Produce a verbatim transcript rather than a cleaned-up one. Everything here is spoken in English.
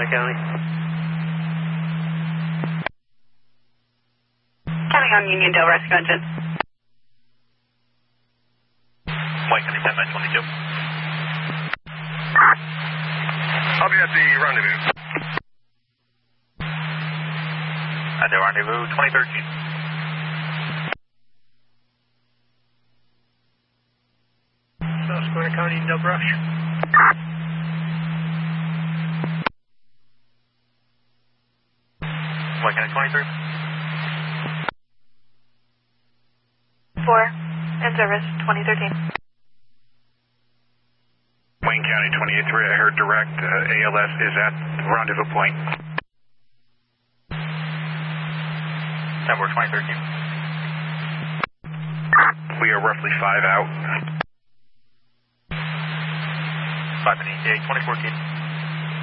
Susquehanna County. Counting on Uniondale Rescue Engine. White County ten nine twenty-two. I'll be at the rendezvous. At the rendezvous, twenty thirteen. Susquehanna County, no brush. White County twenty-three. four, in service, twenty thirteen. Wayne County twenty-eight three, I heard direct. Uh, A L S is at the rendezvous point. Denver twenty thirteen. We are roughly five out. five and eight, twenty fourteen.